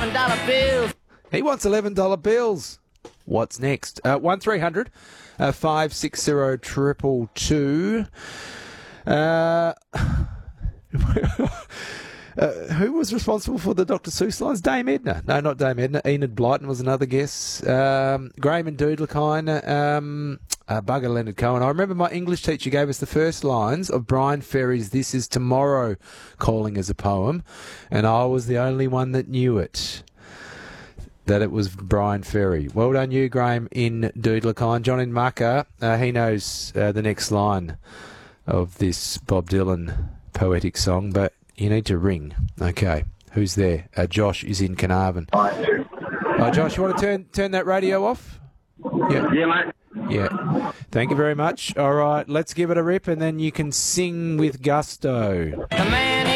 $11 bills. He wants $11 bills. What's next? 1300 560 222. Who was responsible for the Dr. Seuss lines? Dame Edna. No, not Dame Edna. Enid Blyton was another guess. Graham and Doodlekine. Bugger Leonard Cohen. I remember my English teacher gave us the first lines of Brian Ferry's This Is Tomorrow calling as a poem, and I was the only one that knew it. That it was Brian Ferry. Well done you, Graham in Doodlekine. John in Mucka, he knows the next line of this Bob Dylan poetic song, but you need to ring. Okay, who's there? Josh is in Carnarvon. Josh, you want to turn that radio off? Yeah, mate. Yeah. Thank you very much. All right, let's give it a rip, and then you can sing with gusto. The man